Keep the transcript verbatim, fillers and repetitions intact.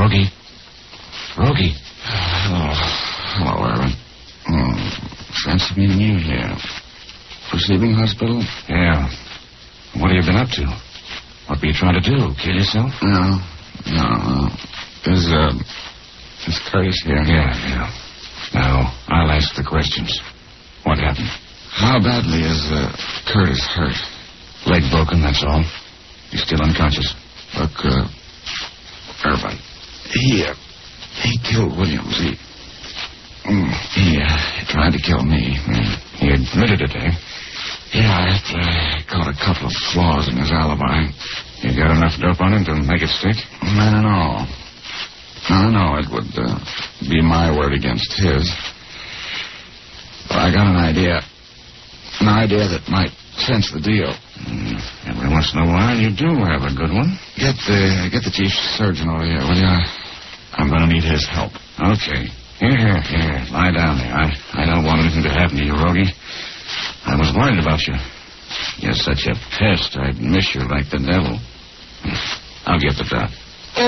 Rogie? Rogie? Hello. Hello, Irvin. Oh, fancy meeting you here. Receiving hospital? Yeah. What have you been up to? What were you trying to do? Kill yourself? No. No, no. Is, uh... Is Curtis here? Yeah, yeah. Now, I'll ask the questions. What happened? How badly is, uh, Curtis hurt? Leg broken, that's all. He's still unconscious. Look, uh... Irvin. He, uh... He killed Williams. He... Mm, he, uh, tried to kill me. Mm. He admitted it, eh? Yeah, after I caught a couple of flaws in his alibi. You got enough dope on him to make it stick? I don't know. I don't know. It would uh, be my word against his. But I got an idea. An idea that might cinch the deal. Mm. Every once in a while, you do have a good one. Get the get the chief surgeon over here, will you? I'm going to need his help. Okay. Here, here, here. Lie down there. I, I don't want anything to happen to you, Rogie. I was worried about you. You're such a pest, I'd miss you like the devil. I'll get the doc.